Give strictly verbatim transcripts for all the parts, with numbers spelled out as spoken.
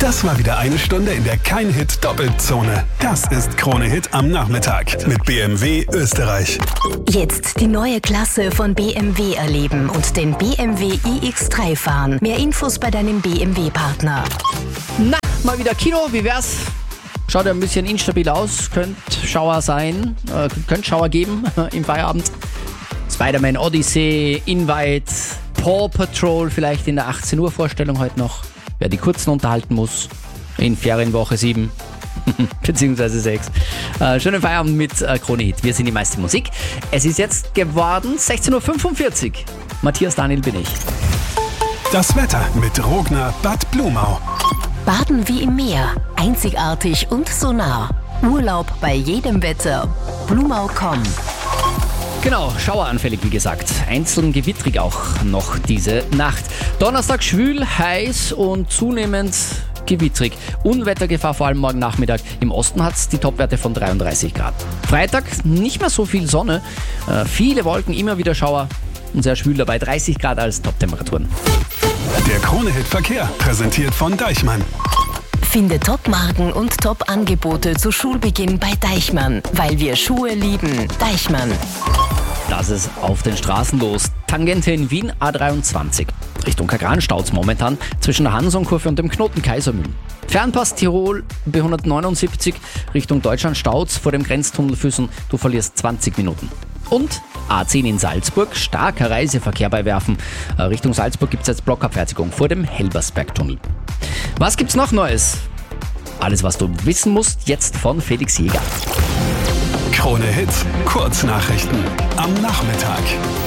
Das war wieder eine Stunde, in der kein Hit Doppelzone. Das ist Krone Hit am Nachmittag mit B M W Österreich. Jetzt die neue Klasse von B M W erleben und den B M W i X drei fahren. Mehr Infos bei deinem B M W-Partner. Na, mal wieder Kino, wie wär's? Schaut ja ein bisschen instabil aus, könnte Schauer sein, äh, könnte Schauer geben im Feierabend. Spider-Man Odyssey, Invite, Paw Patrol vielleicht in der achtzehn Uhr Vorstellung heute noch. Wer die Kurzen unterhalten muss, in Ferienwoche sieben, beziehungsweise sechs. Äh, schönen Feierabend mit äh, Krone Hit. Wir sind die meiste Musik. Es ist jetzt geworden sechzehn Uhr fünfundvierzig. Matthias Daniel bin ich. Das Wetter mit Rogner Bad Blumau. Baden wie im Meer. Einzigartig und so nah. Urlaub bei jedem Wetter. Blumau punkt com. Genau, schaueranfällig wie gesagt. Einzeln gewittrig auch noch diese Nacht. Donnerstag schwül, heiß und zunehmend gewittrig. Unwettergefahr vor allem morgen Nachmittag. Im Osten hat es die Topwerte von dreiunddreißig Grad. Freitag nicht mehr so viel Sonne. Äh, viele Wolken, immer wieder Schauer. Und sehr schwül dabei. dreißig Grad als Toptemperaturen. Der Krone-Hit Verkehr, präsentiert von Deichmann. Finde Top-Marken und Top-Angebote zu Schulbeginn bei Deichmann. Weil wir Schuhe lieben. Deichmann. Das ist auf den Straßen los. Tangente in Wien A dreiundzwanzig. Richtung Kagran staut's momentan zwischen der Hansonkurve und dem Knoten Kaisermühlen. Fernpass Tirol B hundertneunundsiebzig Richtung Deutschland staut's vor dem Grenztunnel Füssen. Du verlierst zwanzig Minuten. Und A zehn in Salzburg, starker Reiseverkehr bei Werfen. Richtung Salzburg gibt's jetzt Blockabfertigung vor dem Helbersbergtunnel. Was gibt's noch Neues? Alles, was du wissen musst, jetzt von Felix Jäger. Krone Hit, Kurznachrichten am Nachmittag.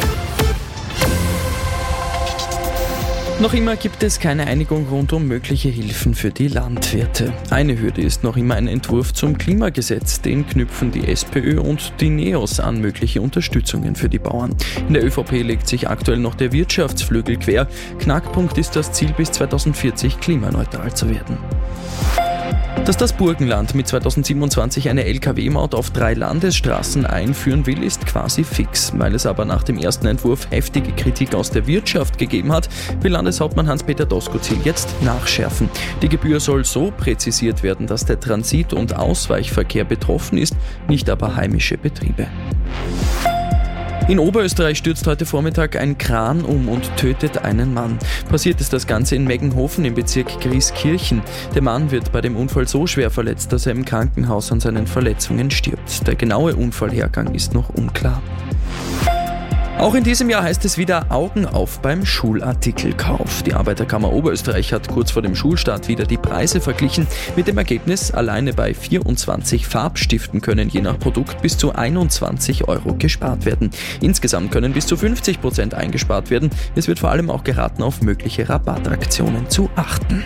Noch immer gibt es keine Einigung rund um mögliche Hilfen für die Landwirte. Eine Hürde ist noch immer ein Entwurf zum Klimagesetz. Den knüpfen die SPÖ und die NEOS an mögliche Unterstützungen für die Bauern. In der ÖVP legt sich aktuell noch der Wirtschaftsflügel quer. Knackpunkt ist das Ziel, bis zweitausendvierzig klimaneutral zu werden. Dass das Burgenland mit zweitausendsiebenundzwanzig eine L K W-Maut auf drei Landesstraßen einführen will, ist quasi fix. Weil es aber nach dem ersten Entwurf heftige Kritik aus der Wirtschaft gegeben hat, will Landeshauptmann Hans-Peter Doskozil jetzt nachschärfen. Die Gebühr soll so präzisiert werden, dass der Transit- und Ausweichverkehr betroffen ist, nicht aber heimische Betriebe. In Oberösterreich stürzt heute Vormittag ein Kran um und tötet einen Mann. Passiert ist das Ganze in Meggenhofen im Bezirk Grieskirchen. Der Mann wird bei dem Unfall so schwer verletzt, dass er im Krankenhaus an seinen Verletzungen stirbt. Der genaue Unfallhergang ist noch unklar. Auch in diesem Jahr heißt es wieder Augen auf beim Schulartikelkauf. Die Arbeiterkammer Oberösterreich hat kurz vor dem Schulstart wieder die Preise verglichen. Mit dem Ergebnis, alleine bei vierundzwanzig Farbstiften können je nach Produkt bis zu einundzwanzig Euro gespart werden. Insgesamt können bis zu fünfzig Prozent eingespart werden. Es wird vor allem auch geraten, auf mögliche Rabattaktionen zu achten.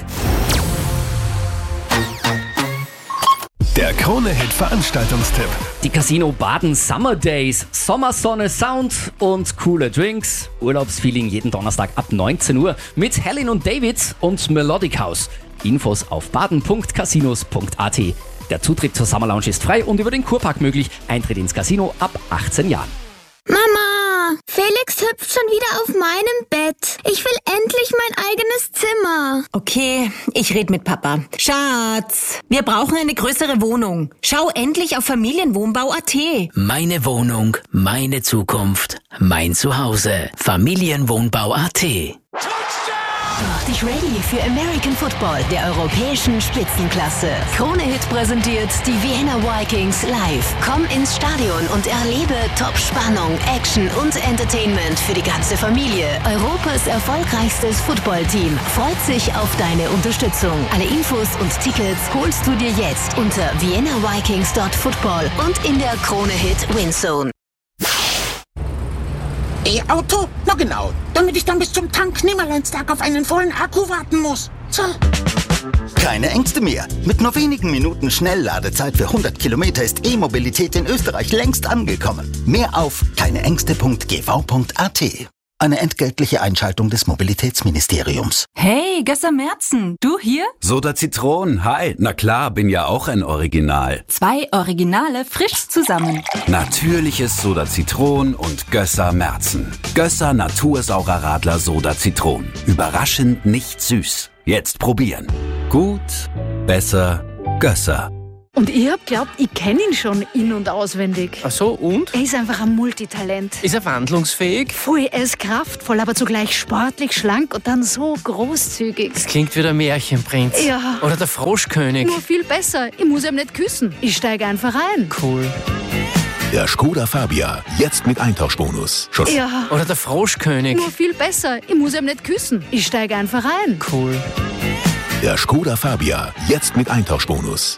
Der Krone-Hit Veranstaltungstipp. Die Casino Baden Summer Days. Sommersonne, Sound und coole Drinks. Urlaubsfeeling jeden Donnerstag ab neunzehn Uhr mit Helen und David und Melodic House. Infos auf baden punkt casinos punkt a t. Der Zutritt zur Summer Lounge ist frei und über den Kurpark möglich. Eintritt ins Casino ab achtzehn Jahren. Mama, Felix hüpft schon wieder auf meinem Bett. Ich will endlich mein eigenes Zimmer. Okay, ich red mit Papa. Schatz, wir brauchen eine größere Wohnung. Schau endlich auf Familienwohnbau punkt a t. Meine Wohnung, meine Zukunft, mein Zuhause. Familienwohnbau punkt a t. Mach dich ready für American Football der europäischen Spitzenklasse. Krone Hit präsentiert die Vienna Vikings live. Komm ins Stadion und erlebe Top-Spannung, Action und Entertainment für die ganze Familie. Europas erfolgreichstes Footballteam freut sich auf deine Unterstützung. Alle Infos und Tickets holst du dir jetzt unter vienna vikings punkt football und in der Krone Hit Winzone. E-Auto? Na genau, damit ich dann bis zum Tank Nimmerleinstag auf einen vollen Akku warten muss. So. Keine Ängste mehr. Mit nur wenigen Minuten Schnellladezeit für hundert Kilometer ist E-Mobilität in Österreich längst angekommen. Mehr auf keineängste punkt g v punkt a t. Eine entgeltliche Einschaltung des Mobilitätsministeriums. Hey, Gösser Merzen, du hier? Soda Zitron, hi. Na klar, bin ja auch ein Original. Zwei Originale frisch zusammen. Natürliches Soda Zitron und Gösser Merzen. Gösser Natursaurer Radler Soda Zitron. Überraschend nicht süß. Jetzt probieren. Gut, besser, Gösser. Und ich hab glaubt, ich kenne ihn schon in- und auswendig. Ach so, und? Er ist einfach ein Multitalent. Ist er wandlungsfähig? Voll, er ist kraftvoll, aber zugleich sportlich, schlank und dann so großzügig. Das klingt wie der Märchenprinz. Ja. Oder der Froschkönig. Nur viel besser. Ich muss ihm nicht küssen. Ich steige einfach ein. Cool. Der Skoda Fabia, jetzt mit Eintauschbonus. Schon Ja. Oder der Froschkönig. Nur viel besser. Ich muss ihm nicht küssen. Ich steige einfach ein. Cool. Der Skoda Fabia, jetzt mit Eintauschbonus.